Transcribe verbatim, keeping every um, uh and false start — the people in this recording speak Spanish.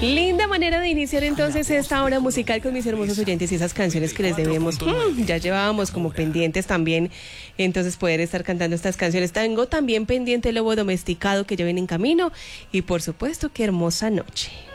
Linda manera de iniciar entonces esta hora musical con mis hermosos oyentes y esas canciones que les debemos. Mm, ya llevábamos como pendientes también, entonces poder estar cantando estas canciones. Tengo también pendiente Lobo Domesticado que ya viene en camino y por supuesto, Qué hermosa noche.